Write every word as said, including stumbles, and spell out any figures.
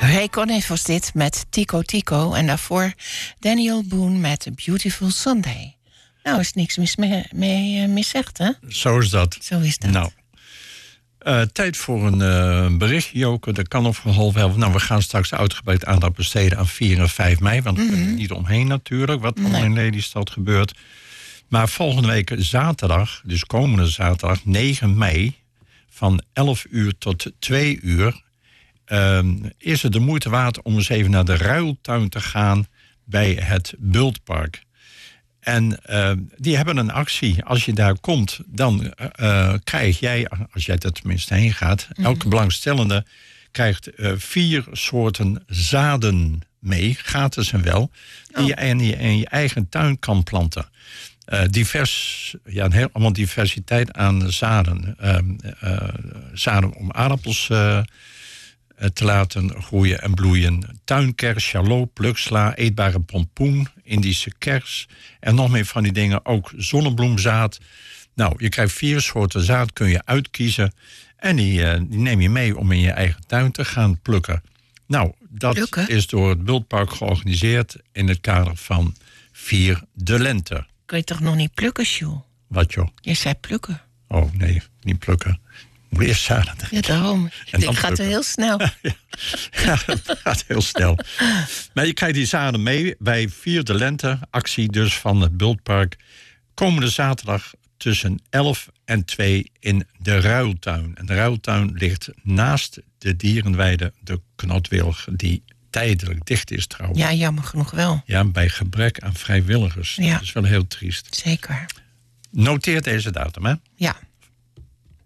Ray Conniff was dit met Tico Tico. En daarvoor Daniel Boone met A Beautiful Sunday. Nou, is niks mis mee, mee uh, miszegd, hè? Zo is dat. Zo is dat. Nou, uh, tijd voor een uh, bericht, Joke. Dat kan nog geholpen hebben. Nou, we gaan straks uitgebreid aandacht besteden aan vier en vijf mei. Want we Mm-hmm. kunnen er niet omheen natuurlijk, wat er Nee. in Lelystad gebeurt. Maar volgende week zaterdag, dus komende zaterdag, negen mei... van elf uur tot twee uur... Uh, is het de moeite waard om eens even naar de ruiltuin te gaan bij het Bultpark. En uh, die hebben een actie. Als je daar komt, dan uh, krijg jij, als jij er tenminste heen gaat... Mm-hmm. elke belangstellende krijgt uh, vier soorten zaden mee, gratis en wel... die oh. je in je, in je eigen tuin kan planten. Uh, divers, ja, een heel, allemaal diversiteit aan zaden. Uh, uh, zaden om aardappels... Uh, te laten groeien en bloeien. Tuinkers, shallot, pluksla, eetbare pompoen, Indische kers... en nog meer van die dingen, ook zonnebloemzaad. Nou, je krijgt vier soorten zaad, kun je uitkiezen... en die, uh, die neem je mee om in je eigen tuin te gaan plukken. Nou, dat plukken? Is door het Bultpark georganiseerd... in het kader van Vier de Lente. Kun je toch nog niet plukken, Sjoel? Wat, joh? Je zei plukken. Oh, nee, niet plukken. Moet eerst zaden. Ja, daarom. Het gaat heel snel. Ja, ja, het gaat heel snel. Maar je krijgt die zaden mee bij Vier de Lente, actie dus van het Bultpark. Komende zaterdag tussen elf en twee in de Ruiltuin. En de Ruiltuin ligt naast de dierenweide de Knotwilg, die tijdelijk dicht is trouwens. Ja, jammer genoeg wel. Ja, bij gebrek aan vrijwilligers. Ja. Dat is wel heel triest. Zeker. Noteer deze datum, hè? Ja.